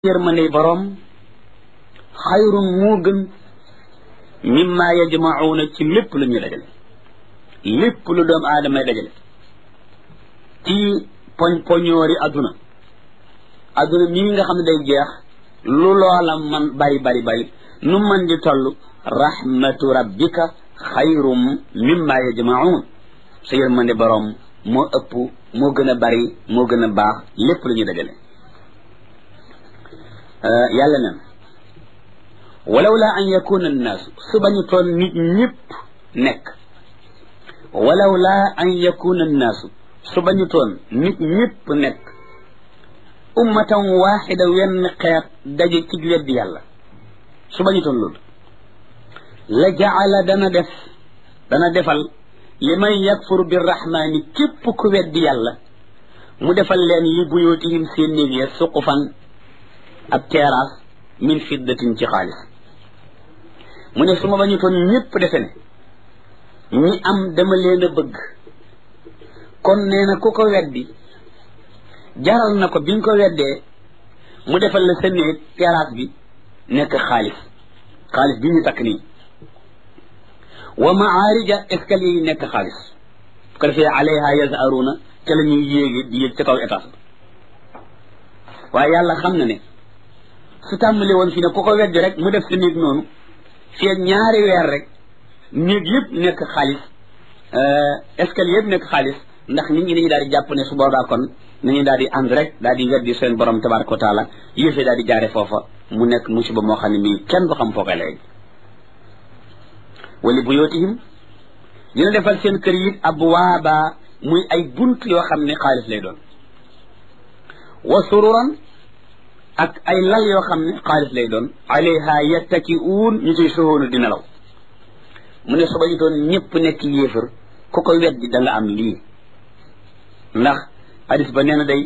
yërmande borom xayrun moo gën mimma yajmauna ci lépp lu ñu dajale lépp lu doom aadamay dajale ci poñoori adduna mii nga xam ne day jeex lu loola man bari nu man di toll rahmatu rabbika xayrum mimma yajmaun sa yërmande borom moo ëpp moo gën a bari moo gën a baax lépp lu ñu dajale yàlla nen walawla an yakuna annaasu su bañu toon nit ñëpp nekk walawla an yakuna annaasu su bañu toon nit ñëpp nekk ummatan waxida wenn xeet daje ci weddi yàlla su bañu toon loolu la jaala dana defal li man yakfur birrahmani képp ku weddi yàlla mu defal leen li buyootihim seen néeg ya suqufan ab terrasse min fiddatin ci xaalis mu ne su ma bañu toon ñëpp defe ne ñi am dama leen a bëgg kon nee na ku ko weddi jaral na ko biñ ko weddee mu defal la sa néeg terrasse bi nekk xaalis bi ñu takk nii wa maarija escalier yi nekk xaalis bu ko defee alayha yazaruna ca la ñuy yéegi di yéeg ca kaw étage waaye yàlla xam na ne su tàmbali woon fii ne ku ko weddi rek mu def sa néeg noonu fii ak ñaari weer rek néeg yëpp nekk xaalis escalier yëpp nekk xaalis ndax nit ñi dañuy daal di jàpp ne su boobaa kon nañu daal di ànd rek daal di weddi seen borom tabaraka wa taala yëfee daal di jaare foofa mu nekk musiba moo xam ne mii kenn du xam foo koy léegi wali buyootihim dina defal seen kër yi abwaaba muy ay bunt yoo xam ne xaalis lay doon wa sururan ak ay lal yoo xam ne xaalis lay doon alayha yattaki'uun ñu ciy soxoonu di nelaw mu ne suba ñu doon ñëpp nekk yéefar ku ko weddi da nga am lii ndax hadis ba nee na day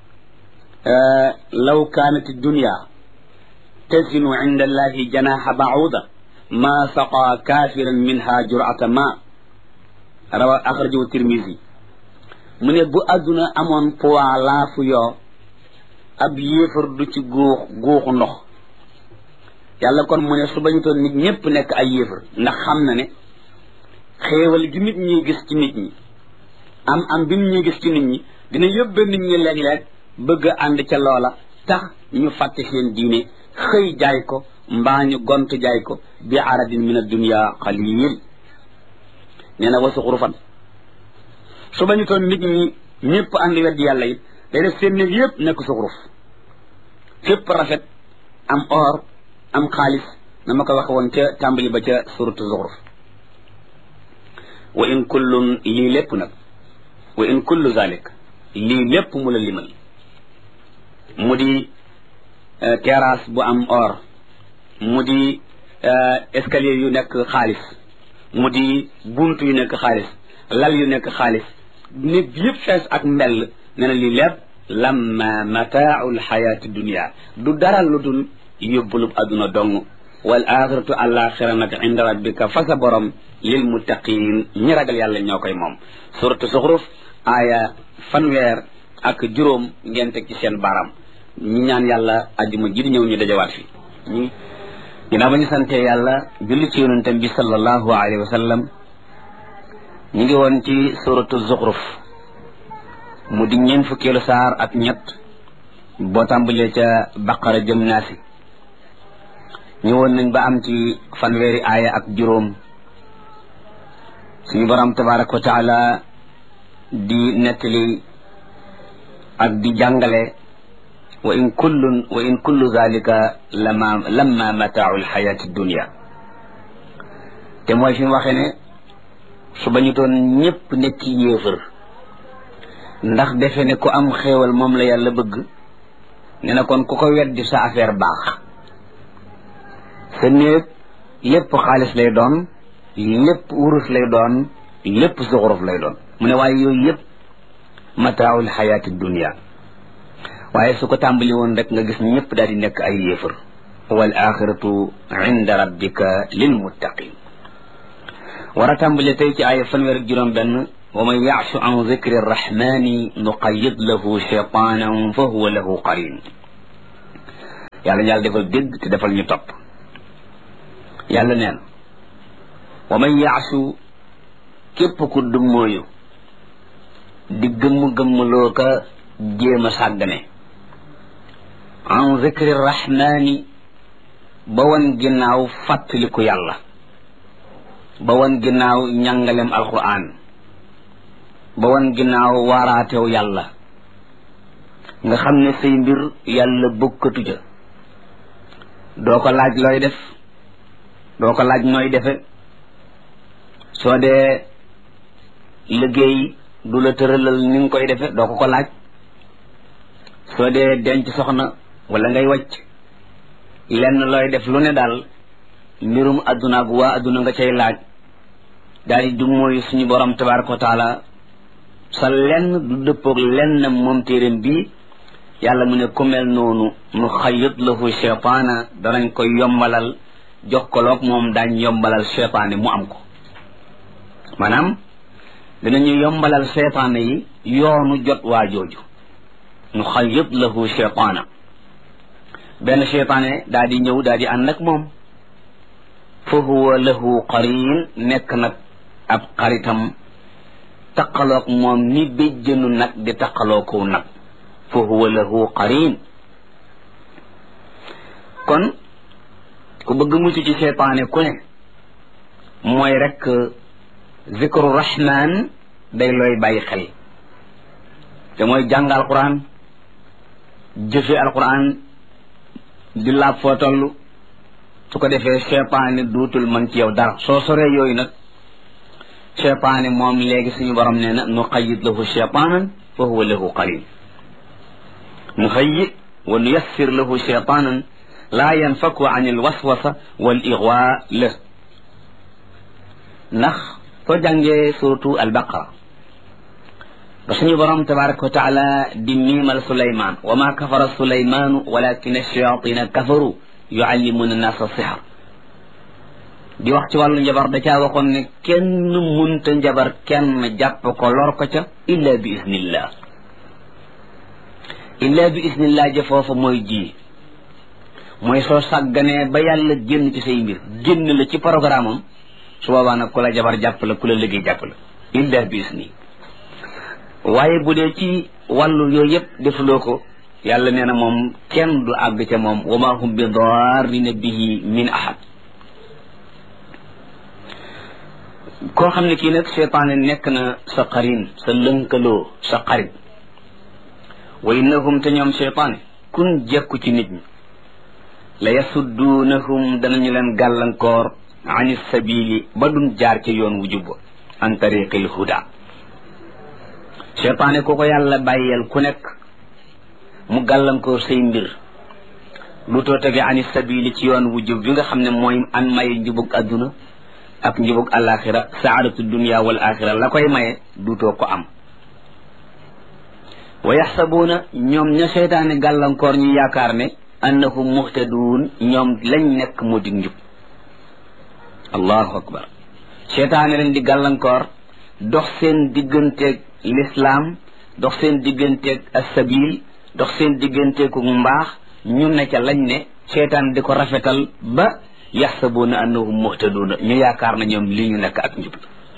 law kaanat dunya tazinu inda allahi janaha ba'uda ma saqa kafiran minha jur'ata ma rawa axrajahu tirmisi mu ne bu adduna amoon poids laafu yoo ab yéefar du ci guuxu ndox yàlla kon mu ne su bañu toon nit ñëpp nekk ay yéefar ndax xam na ne xéewal gi nit ñi gis ci nit ñi am bi nit ñi gis ci nit ñi dina yóbbe nit ñi léeg-léeg bëgg a ànd ca loola tax ñu fàtte seen diine xëy jaay ko mbaa ñu gont jaay ko bi aradin min ad-dunya qalil nee na wasu xurufan su bañu toon nit ñi ñëpp ànd weddi yàlla it day def seen néeg yëpp nekk suxuruf fépp rafet am or am xaalis na ma ko waxe woon ca tàmbali ba ca suratu zuxruf wa in kullun lii lépp nag wa in kullu zalik lii lépp mu la limal mu di terrasse bu am or mu di escalier yu nekk xaalis mu di bunt yu nekk xaalis lal yu nekk xaalis néeg bi yëpp fees ak mbell nee na lii lépp lamma mataaul xayaati dunia du dara lu dul yóbbulub adduna dong wal axiratu àlaxira nag inda rabbika fa sa borom lil muttaqin ñi ragal yàlla ñoo koy moom suratu zuxruf aaya fanweer ak juróom ngeen teg ci seen baram ñi ñaan yàlla ajjuma ji di ñëw ñu dajawaat fi ginnaaw ba ñu sante yàlla julli ci yonentam bi sallallahu alayhi wa sallam ñu ngi woon ci suratu zuxruf mu di ñeent fukkeelu saar ak ñett boo tàmbalee ca baqara jëm naasi ñëwoon nañ ba am ci fanweeri aaya ak juróom suñu borom tabaraka wa taala di nettali ak di jàngale wa in kullu zalika lamma mataau alxayati dunia te mooy fi mu waxee ne su bañu toon ñëpp nekk yéefar ndax defe ne ku am xéewal moom la yàlla bëgg ne na kon ku ko weddi sa affaire baax sa néeg lépp xaalis lay doon lépp wurus lay doon lépp zuxuruf lay doon mu ne waaye yooyu yëpp mataaul xayaati dunia waaye su ko tàmbali woon rek nga gis ñëpp daal di nekk ay yéefar wal axiratu inda rabbika lil muttaqin war a tàmbali tey ci ay fanweer ak juróom benn wa man yaashu an zikri arrahmani nuqayyid lahu shaytanan fa huwa lahu qarin yàlla yàlla defal dégg te defal ñu topp. yàlla neen wa man yaasu képp ku dummóoyu di gëmm-gëmmloo ka jéem a sàggane an zikri rahmaani ba wan ginnaaw fàttaliku yàlla, ba wan ginnaaw njàngalem alquran, ba wan ginnaaw waaraatew yàlla, nga xam ne say mbir yàlla bokkatu ca, doo ko laaj looy def, doo ko laaj nooy defe. soo dee liggéey du la tëralal ni nga koy defe, doo ko laaj. soo dee denc soxna wala ngay wàcc lenn looy def lu ne daal mbirum adduna ak waa adduna nga cay laaj, daal di du mooy suñu borom tabaraka wa taala sa lenn du dëppoog lenn moom téeréem bii. yàlla mu ne ku mel noonu nu xayit lahu cheytaana danañ ko yombalal jox ko loog moom daañ yombalal cheytaane mu am ko. maanaam danañu yombalal cheytaane yi yoonu jot waa jooju. nu xayit lahu cheytaana benn cheytaane daa di ñëw daa di ànd ak moom. fa huwa lahu qarin nekk nag ab xaritam taqaloog moom ni béjjënu nag di taqaloo kow nag. fa huwa lahu qarin. kon ku bëgg mucc ci seytaane ku ne mooy rek zikru rahman day looy bàyyi xel te mooy jàng alquran, jëfe alquran, di laab foo toll. su ko defee seytaane duutul mën ci yow dara. soo soree yooyu nag seytaane moom léegi suñu borom nee na nu qayyid lahu seytaanan fa huwa lahu qarin. nuhayyi wa nuyassir lahu shaytanan laa yanfaku an alwaswasa wal igwa la. ndax soo jàngee suratu albaqara ba suñu borom tabaraka wa taala di miimal Suleymaan wa ma kafara Suleymaanu walakin ash-shayatina kafaru yuallimuna nnaasa sihr di wax ci wàllu njabar da caa waxoon ne kenn munta njabar kenn jàpp ko lor ko ca illa bi iznillah. illa bi isnillah ja foofa mooy ji mooy soo sàgganee ba yàlla génn ci say mbir génn la ci programme am su boobaa nag ku la jabar jàpp la ku la liggéey jàpp la illa bi isni. waaye bu dee ci wàllu yooyu yëpp defuloo ko yàlla nee na moom kenn du àgg ca moom wa ma hum bi darrina bihi min ahad. koo xam ne kii nag seytaane nekk na sa qarin, sa lënkaloo, sa xarit. wa innahum te ñoom seytaane kun jekku ci nit ñi la yasudduunahum danañu leen gàllankoor ani sabili ba dun jaar ca yoon wu jubba an tariqil huda. seytaane ku ko yàlla bàyyeel ku nekk mu gàllankoor say mbir lu too tege ani sabili ci yoon wu jub bi nga xam ne mooy an maye njubug adduna ak njubug alaxira, saadatu dunia wal axira la koy maye duutoo ko am. wa yaxsabuuna ñoom ña seytaane gàllankoor ñu yaakaar ne annahum muhtaduun ñoom lañ nekk moo dig njub. allahu akbar. seytaane leen di gàllankoor dox seen digganteeg lislaam, dox seen digganteeg assabil, dox seen digganteeg mbaax. ñu ne ca lañ ne seytaan di ko rafetal ba yaxsabuuna annahum muhtaduuna ñu yaakaar na ñoom li ñu nekk ak njub.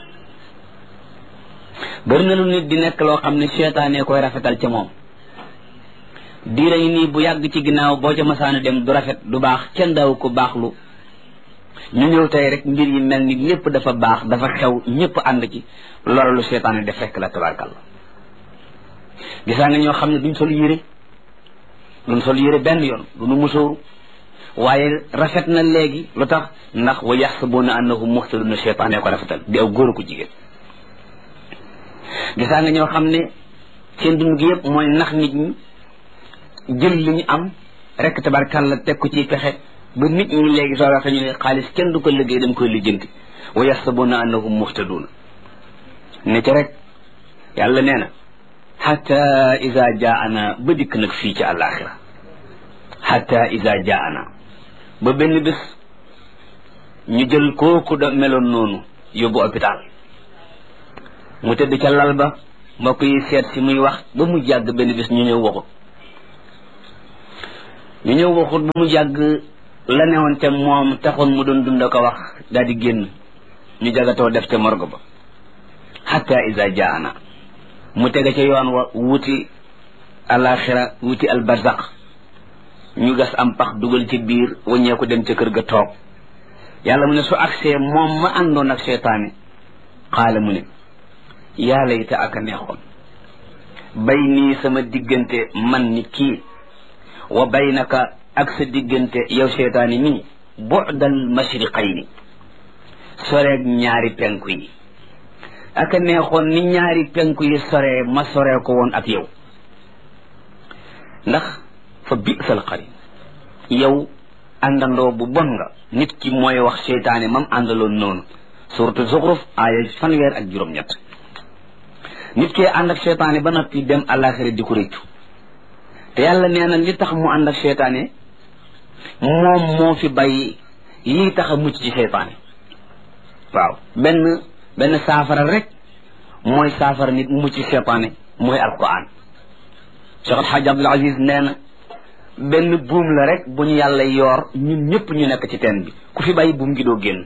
bari na lu nit di nekk loo xam ne seytaane koy rafetal ca moom. diira yi nii bu yàgg ci ginnaaw boo ca masaana dem du rafet du baax kenn daaw ko baaxlu. ñu ñëw tey rek mbir yi mel ni lépp dafa baax dafa xew ñëpp ànd ci loolu lu seytaane def fekk la tabarkalla. gisaa nga ñoo xam ne duñ sol yére benn yoon duñu musóoru waaye rafet na léegi lu tax ndax wa yaxsabuuna annahum muhtaduna seytaane ko rafetal di aw góor ko jigéen. gisaa nga ñoo xam ne seen dund gi yëpp mooy nax nit ñi jël li ñu am rek tabarkalla teg ko ci pexe ba nit ñi léegi soo waxee ñu ne xaalis kenn du ko liggéey dañ koy lijjanti. wa yaxsabuuna annahum muhtaduna ne ci rek yàlla nee na xata ida jaana ba dikk nag fii ci àllaaxira xata ida jaana ba benn bés ñu jël kooku da meloon noonu yóbbu hôpital mu tëdd ca lal ba mbokk yi seet si muy wax ba mu jàgg benn bés ñu ñëw waxut ñu ñëw waxut bu mu jàgg la newoon te moom taxoon mu doon dund ko wax daal di génn ñu jagatoo def te morgo ba hatta iza jaana mu tege ca yoon wa wuti alaxira wuti albarzaq ñu gas am pax dugal ci biir waññeeku dem ca kër ga toog yàlla mu ne su agsee moom ma àndoon ak seytaane xaala mu ne yaa layta aka neexoon bay nii sama diggante man ni kii wa baynaka ak sa diggante yow seytaane nii bu'dal mashriqayni soreeg ñaari penku yi aka neexoon ni ñaari penku yi soree ma soree ko woon ak yow ndax fa bi'sal qarin yow àndandoo bu bon nga nit ki mooy wax seytaane mam àndaloon noonu suratu Zuxruf aaya fanweer ak 7 nit ki ànd ak seytaane ba noppi dem àllaaxira di ko réccu te yàlla nee na li tax mu ànd ak seytaane moom moo fi bàyyi lii tax a mucc ci seytaane waaw benn saafara rek mooy saafara nit mucc ci seytaane mooy alquran Cheikh El Hadj Abdoul Aziz nee na benn buum la rek bu ñu yàlla yoor ñun ñëpp ñu nekk ci teen bi ku fi bàyyi buum gi doo génn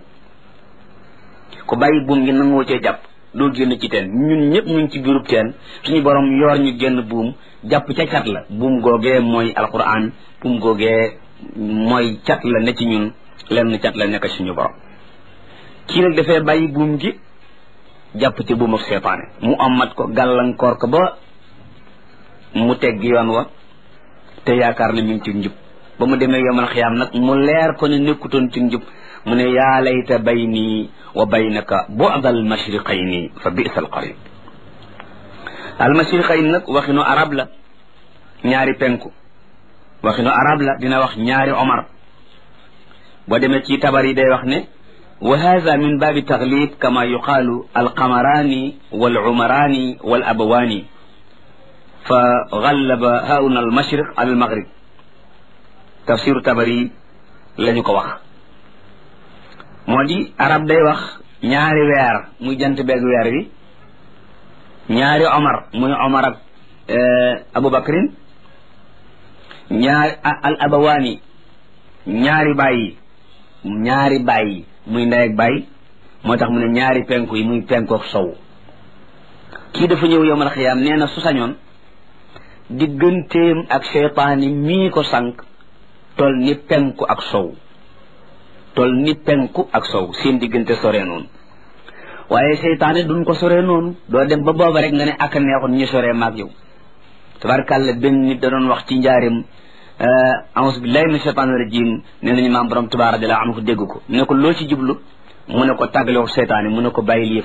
ku bàyyi buum gi nangoo cee jàpp doo génn ci teen ñun ñëpp ñu ngi ci biirub teen suñu borom yoor ñu génn buum jàpp ca cat la buum googee mooy alquran buum googee mooy cat la ne ci ñun lenn cat la nekk suñu borom kii nag dafay bàyyi buum gi jàpp ci buum ak seytaane mu amat ko gàllankoor ko ba mu tegg yoon wa te yaakaar ne mi ngi ci njub ba mu demee yomal xiyaam nag mu leer ko ne nekkutoon ci njub mu ne yaa layta bayni wa baynaka bu'da al mashriqayni fa bi'sa al qarin al mashriqayn nag waxinu arab la ñaari penku waxinu arab la dina wax ñaari omar boo demee ci tabar yi day wax ne wa hadha min baabi taglib kama yuqaalu al qamarani wal umarani wal abawani fa gallaba hauna al mashriq ala al maghrib tafsiru tabari lañu ko wax moo di arab day wax ñaari weer muy jant beeg weer wi ñaari omar muy omar ak aboubacrin ñaari al abawaani ñaari bàyyi muy ndey ak bàyyi moo tax mu ne ñaari penku yi muy penku ak sow kii dafa ñëw yowmal xiyaam nee na su sañoon digganteem ak seytaani mii ko sànq tol ni penku ak sow seen diggante sore noonu waaye seytaane duñ ko sore noonu doo dem ba booba rek nga ne ak neexoon ñu sore maag yow tabarkàlla benn nit da doon wax ci njaarim a'uuzu billahi min shaytaani rajim nee nañu maam borom Tuubaa radiyallaahu anhu dégg ko mu ne ko loo ci jublu mu ne ko tàggaloo seytaane mu ne ko bàyyil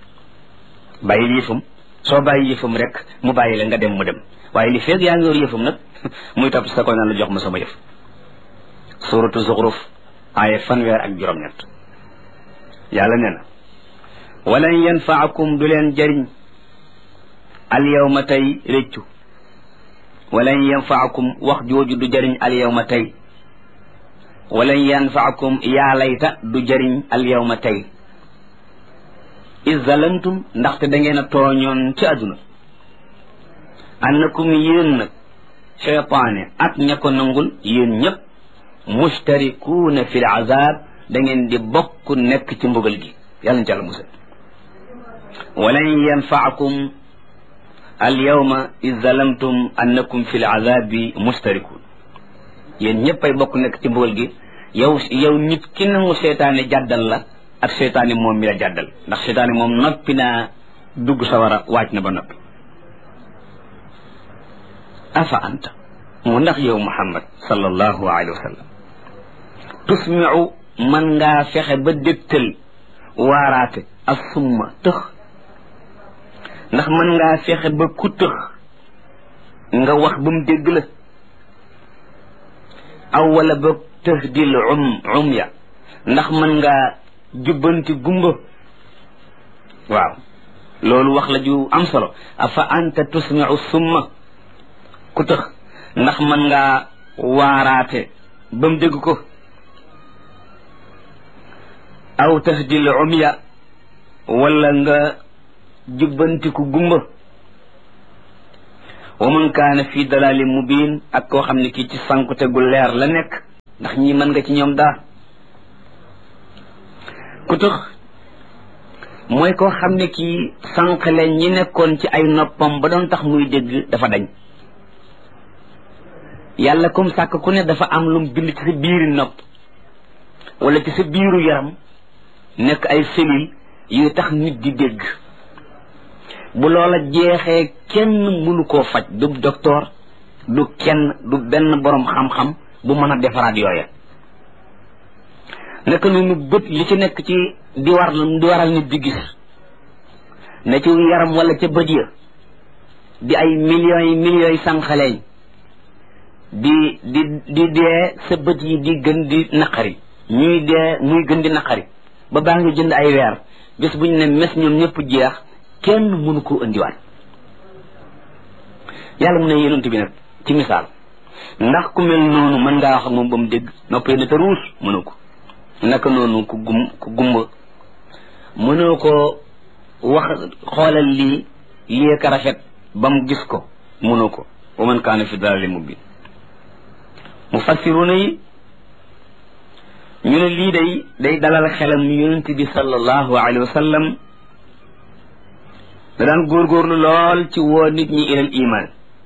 yëfam soo bàyyi yëfam rek mu bàyyi la nga dem mu dem waaye li feeg yaa ngi yor yëfam nag muy topp sa koy naan la jox ma sama yëf suratu Zuxruf aaya 7 yàlla nee na walan yanfaakum du leen jëriñ al yawma tey réccu walan yanfaakum wax jooju du jëriñ al yawma tey walan yanfaakum yaa layta du jëriñ al yawma tey iz zalamtum ndaxte da ngeen a tooñoon ci àdduna annakum yéen nag cheytaane ak ña ko nangul yéen ñëpp mustarikuuna fi l azab da ngeen di bokk nekk ci mbugal gi yàlla na ci àlla musal walan yanfaakum al yawma iz zalamtum annakum fi l azabi mustarikuun yéen ñëpp ay bokk nekk ci mbugal gi yow nit ki nangu seytaane jàddal la ak seytaane moom mi la jàddal ndax seytaane moom noppi naa dugg sawara waaj na ba noppi afa anta mu ndax yow muhammad sallallahu alayhi wa sallam tusmiu man ngaa fexe ba dégtal waaraate ak summa tëx ndax man ngaa fexe ba ku tëx nga wax ba mu dégg la aw wala ba tëx dil umya ndax man ngaa jubbanti gumba waaw loolu wax la ju am solo afa anta tusmiu summa ku tëx ndax man ngaa waaraate ba mu dégg ko aw tahdil umya wala nga jubbantiku gumba wa man kaana fi dalalin mubin ak koo xam ne kii ci sankute gu leer la nekk ndax ñi mën nga ci ñoom daa ku tux mooy koo xam ne kii sànqale ñi nekkoon ci ay noppam ba doon tax muy dégg dafa dañ yàlla comme sàkk ku ne dafa am lum bind ci sa biiri nopp wala ci sa biiru yaram nekk ay cellules yu tax nit di dégg bu loola jeexee kenn mënu koo faj du docteur du kenn du benn borom xam-xam bu mën a defaraat yooya naka noonu bët li ci nekk ci di waral nit di gis ne ci yaram wala ca bët ya di ay millions yi sànqaleñ di dee sa bët yi di gën di naqari ñuy dee muy gën di naqari ba baa ngi jënd ay weer bés bu ñu ne mes ñoom ñëpp jeex kenn mënu ko indiwaat yàlla mu ne yonent bi nag ci misaal ndax ku mel noonu mën ngaa wax ak moom ba mu dégg noppee na te ruus mënu ko naka noonu ku gumba mënoo ko wax xoolal lii ka rafet ba mu gis ko mënoo ko wa man kaana fi dalaalin mubiin mufassiruna yi ñu ne lii day dalal xelam yonent bi sallallahu alayhi wa sallam da daan góorgóorlu lool ci woo nit ñi ilal iman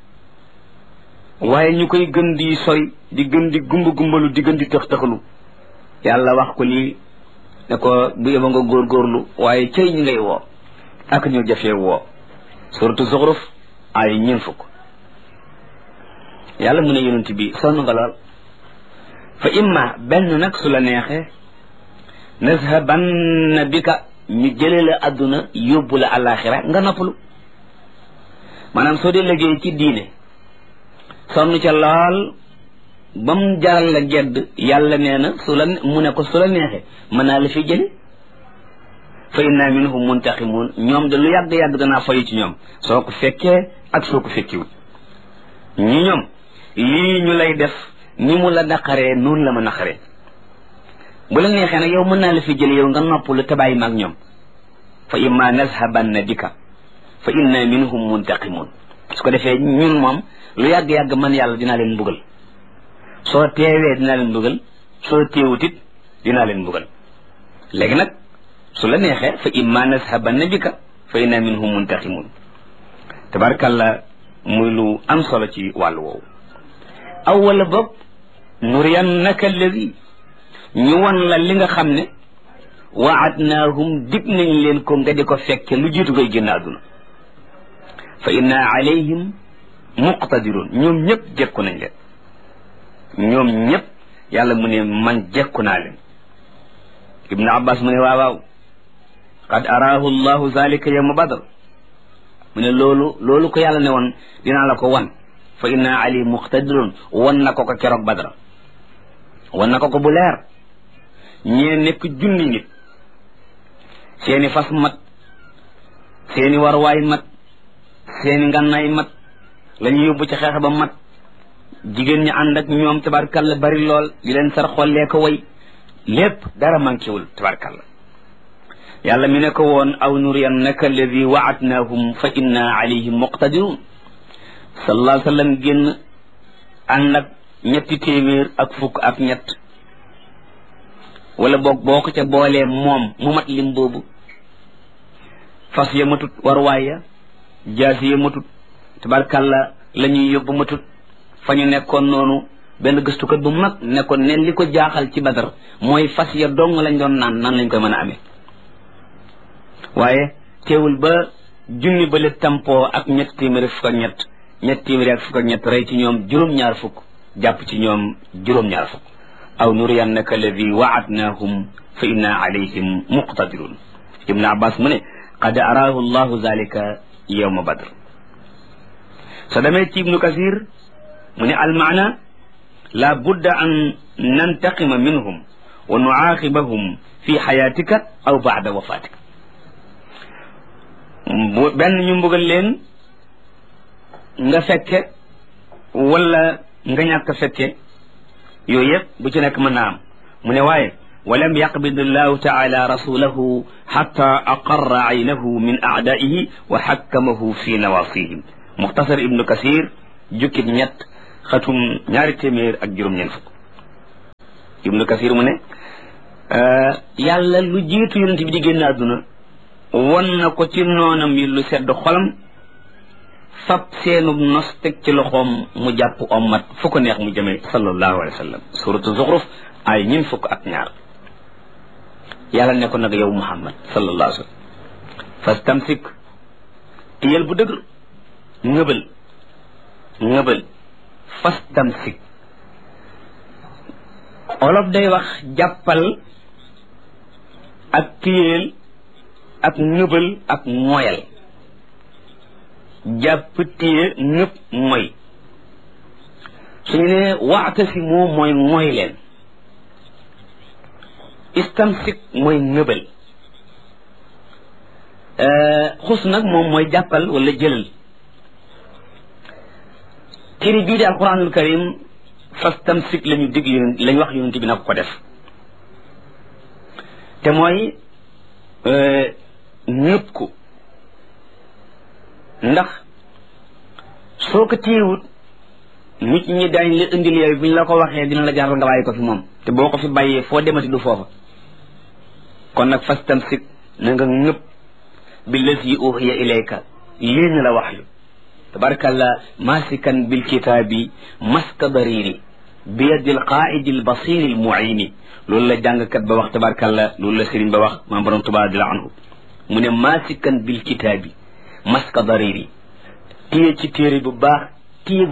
waaye ñu koy gën di sori di gën di gumbalu di gën di tëx-tëxalu yàlla wax ko lii ne ko bu yeba nga góorgóorlu waaye cëy ñi ngay woo ak ñu jafee woo suratu Zuxruf ay ñeent fukk yàlla mu ne yonent bi sonn nga lool fa imma benn nag su la neexee nazhabanna bika ñu jëlee la àdduna yóbbu la àllaaxira nga noppalu maanaam soo dee liggéey ci diine sonn ca lool ba mu jaral la gedd yàlla nee na mu ne ko su la neexee mën naa la fi jële fa inna minhum muntaqimun ñoom de lu yàgg-yàgg danaa fayu ci ñoom soo ko fekkee ak soo ko fekkiwul ñoom lii ñu lay def ni mu la naqaree noonu la ma naqaree bu la neexee nag yow mën naa la fi jële yow nga noppalu te bàyyi ma ak ñoom fa imma nazhabanna bika fa inna minhum muntaqimun su ko defee ñun moom lu yàgg-yàgg man yàlla dinaa leen mbugal soo teewee dinaa leen mbugal soo teewutit dinaa leen mbugal léegi nag su la neexee fa imma nazhabanna bika fa inna minhum muntaqimun tabarkalla muy lu am solo ci wàllu woowu aw wala boog nuriyannaka alladi ñu won la li nga xam ne waadnaahum dig nañ leen ko nga di ko fekke lu jiitu ngay génn àdduna fa inna alayhim muqtadirun ñoom ñëpp jekku nañ leen ñoom ñëpp yàlla mu ne man jekku naa leen ibnu abbas mu ne waaw qad araahu llahu zalika yawma badr mu ne loolu ko yàlla ne woon dinaa la ko wan fa inna alayhim muqtadirun wan na ko keroog badra wan na ko bu leer ñee nekk junni nit seeni fas mat seeni warwaay mat seeni ngànnaay mat la ñu yóbbu ci xeex ba mat jigéen ñi ànd ak ñoom tabarkalla bari lool di leen sar xollee ko way lépp dara manquéwul tabarkalla yàlla mi ne ko woon aw nuriyannaka alladi waadnaahum fa inna alayhim muqtadirun sallallahu alayhi wa sallam génn ànd ak ñetti téeméer ak fukk ak ñett wala boog boo ko ca boolee moom mu mat lim boobu fas ya matut warwaay ya jaasi ya matut tabarkalla la ñuy yóbbu matut fa ñu nekkoon noonu benn gëstukat bu mag nekkoon ne li ko jaaxal ci Badar mooy fas ya dong lañ doon naan nan lañ koy mën a amee waaye teewul ba junni ba le tampoo ak ñett téeméeri fukk ak ñett téeméeri ak fukk ak ñett rey ci ñoom juróom-ñaar fukk jàpp ci ñoom juróom-ñaar fukk aw nuriyannaka alladi waadnaahum fa inna alayhim muqtadirun ibnu abbas mu ne qad araahu llahu zalika yawma badr so demee ci ibnu kasir mu ne almaana la budda an nantaqima minhum wa nuaaqibahum fi xayatika aw baada wafatika benn ñu mbugal leen nga fekke wala nga ñàkk fekke yooyu yëpp bu ci nekk mën naa am mu ne waaye walam yaqbid allahu taala rasulahu xatta aqarra aynahu min aadaihi wa xakkamahu fi nawasihim muxtasar ibnu kasir jukkib ñett xatum 200 ak 4 ibnu kasir mu ne yàlla lu jiitu yonent bi di génn àdduna won na ko ci noonam yi lu sedd xolam fab seenub nos teg ci loxoom mu jàpp ommat fu ko neex mu jëme sallallahu alayhi wa sallam suratu zuxruf ay 22 yàlla ne ko nag yow muhammad sallallahu alayhi wa sallam fastamsik tiyal bu dëgër ngëbal fastamsik olof day wax jàppal ak tiyeel ak ngëbal ak moyal jàpp téye ñëpp mooy suñu ne wa'tasimu mooy mooy leen istamsik mooy ngëbal xus nag moom mooy jàppal wala jëlal téere bii di alquranul karim fastamsik lañu dig lañ wax yonent bi na ko def te mooy ñëpp ko ndax soo ko téyewut nit ñi dañ la indil yooyu bu ñu la ko waxee dina la jaral nga bàyyi ko fi moom te boo ko fi bàyyee foo demati du foofa kon nag fastamsik na nga ñëpp billazi uhiya ilayka lii ñu la wax yu tabarakallah masikan bilkitaabi maska dariri biyadil qaidi al basiri al muini loolu la jàngkat ba wax tabarakallah loolu la sëriñ ba wax maam borom Tuubaa radiyallahu anhu mu ne masikan bilkitaabi maska dariri téye ci téere bu baax téye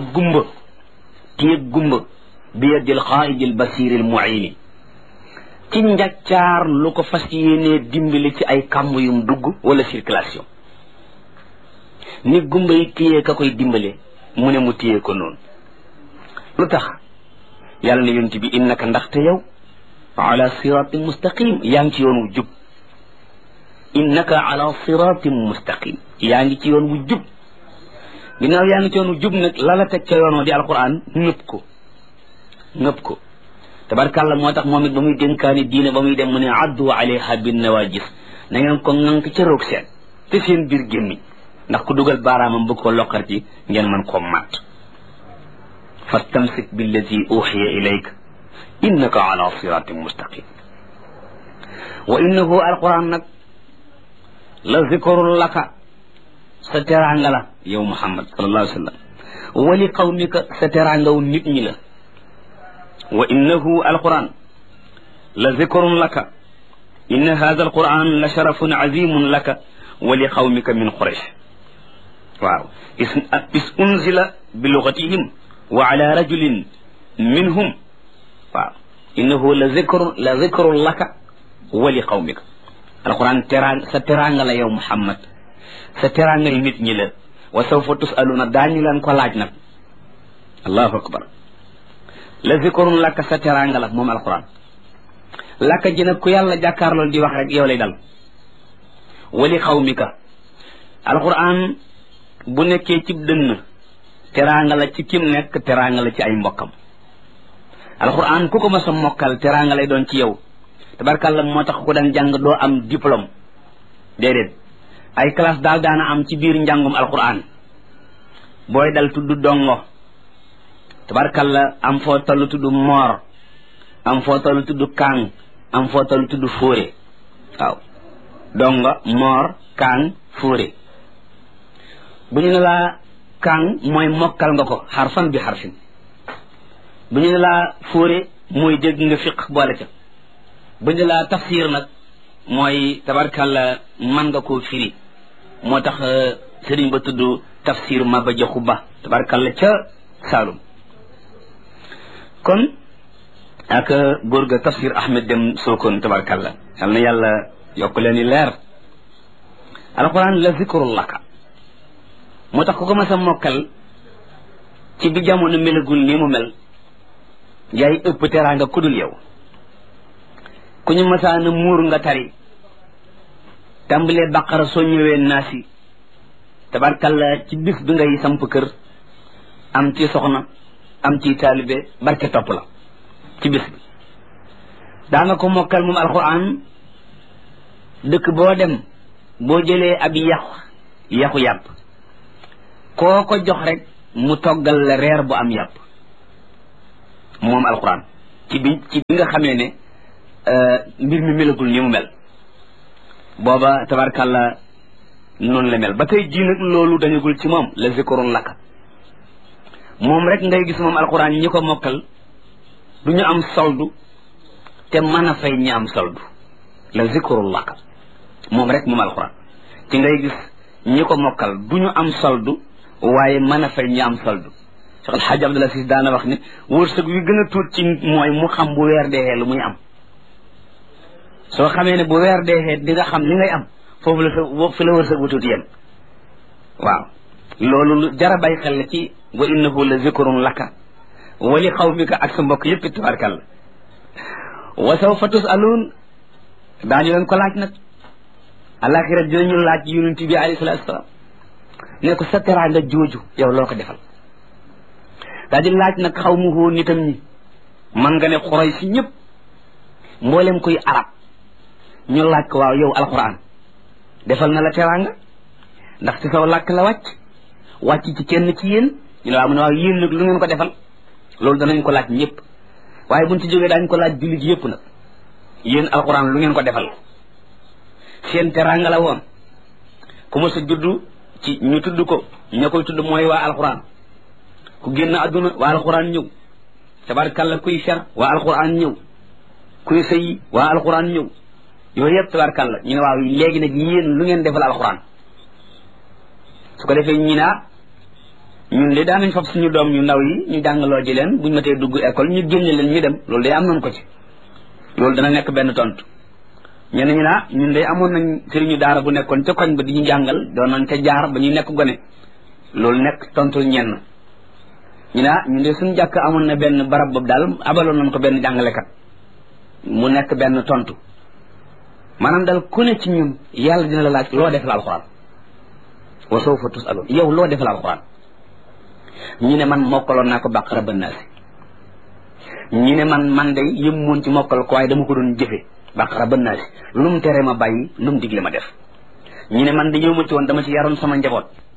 gumba biyadil qaidi al basiri al muini ci njaccaar lu ko fas yéenee dimbali ci ay kàmb yum dugg wala circulation ni gumba yi téye ka koy dimbale mu ne mu téye ko noonu lu tax yàlla ne yonent bi innaka ndaxte yow ala siratin mustaqim yaa ngi ci yoon wu jub innaka ala siratin mustaqim yaa ngi ci yoon wu jub ginnaaw yaa ngi ci yoon wu jub nag la la teg ca yoon wa di alquran ngëpp ko tabarkàlla moo tax moom it ba muy dénkaani diine ba muy dem mu ne addu alayha bin nawajis na ngeen ko ŋànk ca roog seen te seen biir gémmiñ ndax ku dugal baaraamam bëgg ko loqar ci ngeen mën koo matt fastamsik billadi uxiya ilayka innaka ala siratin mustaqim wa innahu alquran nag la zikrun laka sa teraanga la yow muhammad sallallahu alayhi wa sallam wa li qawmika sa teraangaw nit ñi la wa innahu alquran la zikrun laka inna hadha alquran la sharafun azimun laka wa li qawmika min quraish waaw is unzila bi lugatihim wa ala rajulin minhum waaw innahu la zikrun laka wa li qawmika alquran sa teraanga la yow muhammad sa teraanga yi nit ñi la wa sawfa tusaluna daañu leen ko laaj nag allahu akbar la zikrun laka sa teraanga la moom alquran laka ji nag ku yàlla jàkkaarlool di wax rek yow lay dal wa li qawmika alquran bu nekkee ci dënn teraanga la ci kim nekk teraanga la ci ay mbokkam alquran ku ko mas a mokkal teraanga lay doon ci yow tabarkàlla moo tax ko daan jàng doo am diplôme déedéet ay classe daal daana am ci biir njàngum alquran booy dal tudd dongo tabarkàlla am foo tollu tudd moor am foo tollu tudd kaang am foo tollu tudd fóore waaw dongo moor kaang fóore bu ñu ne laa kaang mooy mokkal nga ko xarfan bi xarfin bu ñu ne laa fóore mooy dégg nga fiq boole ca bu ñu ne laa tafsir nag mooy tabarkàlla man nga koo firi moo tax sëriñ ba tudd tafsir Maba Jaxu Ba tabarkàlla ca Saalum kon ak góor ga tafsir Ahmed Dem Sokone tabarkàlla yal na yàlla yokk leen i leer alquran la zikrul laka moo tax ku ko mas a mokkal ci bi jamono melagul ni mu mel yaay ëpp teraanga kudul yow ku ñu masaana muur nga tari tàmbalee baqara soo ñëwee naasi tabarkalla ci bis bi ngay samp kër am ci soxna am ci taalibe barke topp la ci bis bi daa nga ko mokkal moom alquran dëkk boo dem boo jëlee ab yaxu yàpp koo ko jox rek mu toggal la reer bu am yàpp moom alquran ci bi nga xamee ne mbir mi melagul ni mu mel booba tabarkàlla noonu la mel ba tey jii nag loolu dañagul ci moom la zikrun laka moom rek ngay gis moom alquran ñi ko mokkal du ñu am soldu te mën a fay ñi am soldu la zikrun laka moom rek moom alquran ci ngay gis ñi ko mokkal du ñu am soldu waaye mën a fay ñi am soldu Cheikh Alhaji Abdul Aziz daana wax ne wërsëg wi gën a tuut ci mooy mu xam bu weer deexee lu muy am soo xamee ne bu weer deexee di nga xam li ngay am foofu la fi la wërsëg bu tuuti yem waaw loolu lu jara bàyyi xel la ci wa innahu la zikrun laka wa li xawmika ak sa mbokk yëpp tabarkalla wa sawfa tusaluun daañu leen ko laaj nag alaxira dinañu laaj yonent bi alayhi salaatu wasalaam ne ko sa teraanga jooju yow loo ko defal daa di laaj nag xaw mu hoo nitam ñi man nga ne xuray si ñëpp mboolem kuy arab ñu laaj ko waaw yow alquran defal na la teraanga ndax ci saw làkk la wàcc ci kenn ci yéen ñu ne waaw mu ne waaw yéen nag lu ngeen ko defal loolu danañ ko laaj ñëpp waaye buñ ci jógee daañ ko laaj jullit yëpp nag yéen alquran lu ngeen ko defal seen teraanga la woon ku ma sa juddu ci ñu tudd ko ña koy tudd mooy waa alquran ku génn adduna waa alquran ñëw tabarkalla kuy fer waa alquran ñëw kuy sëyi waa alquran ñëw yooyu yëpp tabarkalla ñu ne waaw léegi nag yéen lu ngeen defal alquran su ko defee ñi naa ñun de daanañ fab suñu doom ñu ndaw yi ñu jàngaloo ji leen buñ matee dugg école ñu génne leen ñu dem loolu day am nañ ko ci loolu dana nekk benn tontu ñenn ñi naa ñun de amoon nañ sëriñu daara bu nekkoon ca koñ ba di ñu jàngal doon nañ ca jaar ba ñuy nekk gone loolu nekk tontu ñenn ñu naa ñun de suñu jàkk amoon na benn barab boobu daal abaloon nañ ko benn jàngalekat mu nekk benn tontu maanaam daal ku ne ci ñun yàlla dina la laaj loo defal alxuraan wa sawfa tusaluun yow loo defal alxuraan ñu ne man mokkaloon naa ko bàqara ba naasi ñu ne man day yëmmoon ci mokkal ko waaye dama ko doon jëfe bàqara ba naasi lu mu tere ma bàyyi lu mu digle ma def ñu ne man de ñëw ma ci woon dama ci yaroon sama njaboot